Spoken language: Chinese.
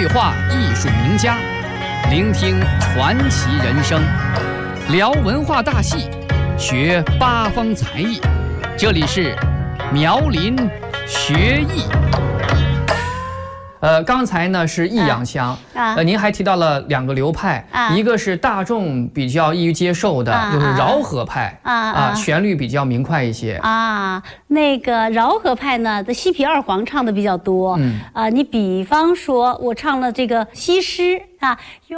话艺术名家，聆听传奇人生，聊文化大戏，学八方才艺。这里是苗林学艺。刚才呢是易阳腔，您还提到了2个流派，一个是大众比较易于接受的，就是饶河派，旋律比较明快一些。 那个饶河派呢，的西皮二黄唱的比较多。你比方说，我唱了这个西施啊。